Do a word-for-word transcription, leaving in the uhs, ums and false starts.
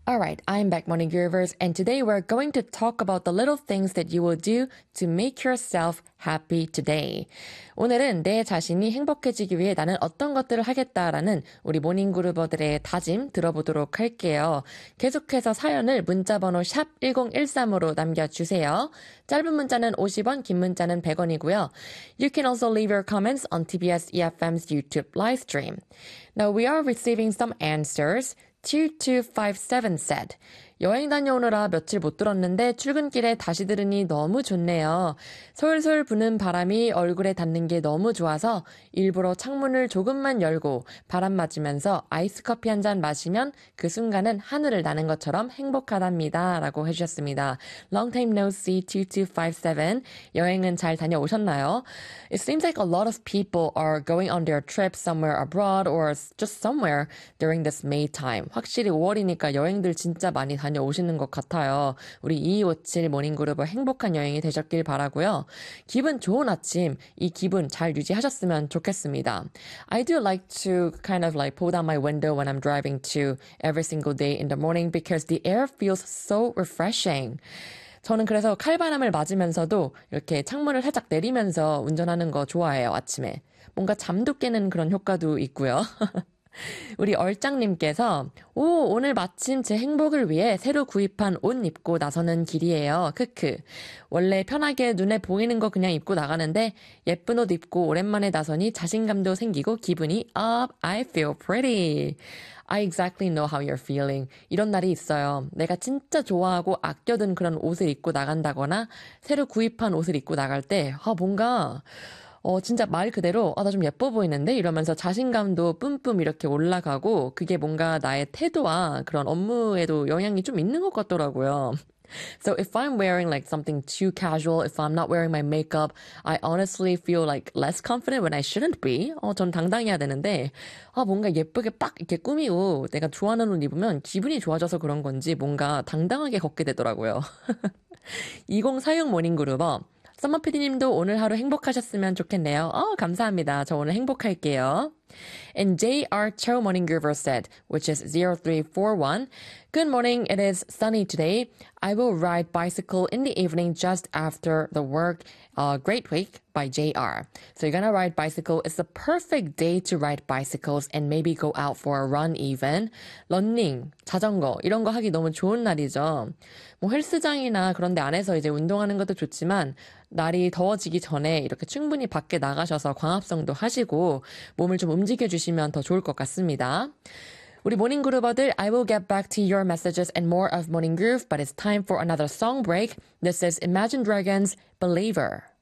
Alright, I'm back, Morning Groovers, and today we're going to talk about the little things that you will do to make yourself happy today. 오늘은 내 자신이 행복해지기 위해 나는 어떤 것들을 하겠다라는 우리 모닝그루버들의 다짐 들어보도록 할게요. 계속해서 사연을 문자번호 샵 일공일삼으로 남겨주세요. 짧은 문자는 오십 원, 긴 문자는 백 원이고요. You can also leave your comments on 티비에스 이에프엠's YouTube live stream. Now we are receiving some answers. 이이오오오칠 said, 여행 다녀오느라 며칠 못 들었는데 출근길에 다시 들으니 너무 좋네요. 솔솔 부는 바람이 얼굴에 닿는 게 너무 좋아서 일부러 창문을 조금만 열고 바람 맞으면서 아이스 커피 한 잔 마시면 그 순간은 하늘을 나는 것처럼 행복하답니다. 라고 해주셨습니다. Long time no see 이이오오오칠. 여행은 잘 다녀오셨나요? It seems like a lot of people are going on their trip somewhere abroad or just somewhere during this May time. 확실히 오월이니까 여행들 진짜 많이 다녀오시는 것 같아요. 우리 이이오칠 모닝그룹을 행복한 여행이 되셨길 바라고요. 기분 좋은 아침, 이 기분 잘 유지하셨으면 좋겠습니다. I do like to kind of like pull down my window when I'm driving to every single day in the morning because the air feels so refreshing. 저는 그래서 칼바람을 맞으면서도 이렇게 창문을 살짝 내리면서 운전하는 거 좋아해요, 아침에. 뭔가 잠도 깨는 그런 효과도 있고요. 우리 얼짱님께서 오 오늘 마침 제 행복을 위해 새로 구입한 옷 입고 나서는 길이에요. 크크. 원래 편하게 눈에 보이는 거 그냥 입고 나가는데 예쁜 옷 입고 오랜만에 나서니 자신감도 생기고 기분이 up. I feel pretty. I exactly know how you're feeling. 이런 날이 있어요. 내가 진짜 좋아하고 아껴둔 그런 옷을 입고 나간다거나 새로 구입한 옷을 입고 나갈 때 아, 뭔가 어, 진짜 말 그대로, 아, 나 좀 예뻐 보이는데? 이러면서 자신감도 뿜뿜 이렇게 올라가고, 그게 뭔가 나의 태도와 그런 업무에도 영향이 좀 있는 것 같더라고요. So if I'm wearing like something too casual, if I'm not wearing my makeup, I honestly feel like less confident when I shouldn't be. 어, 전 당당해야 되는데, 아, 뭔가 예쁘게 빡 이렇게 꾸미고 내가 좋아하는 옷 입으면 기분이 좋아져서 그런 건지 뭔가 당당하게 걷게 되더라고요. 이공사육 모닝그룹어. 썸머 피디님도 오늘 하루 행복하셨으면 좋겠네요. 어, 감사합니다. 저 오늘 행복할게요. And J R Cho Morning Groover said, which is zero three four one, good morning, it is sunny today. I will ride bicycle in the evening just after the work. Uh, great week by J R. So you're gonna ride bicycle. It's the perfect day to ride bicycles and maybe go out for a run even. 러닝, 자전거 이런 거 하기 너무 좋은 날이죠. 뭐 헬스장이나 그런 데 안에서 이제 운동하는 것도 좋지만 날이 더워지기 전에 이렇게 충분히 밖에 나가셔서 광합성도 하시고 몸을 좀 움직여주시면 더 좋을 것 같습니다. 우리 모닝그루버들, I will get back to your messages and more of Morning Groove, but it's time for another song break. This is Imagine Dragons' Believer.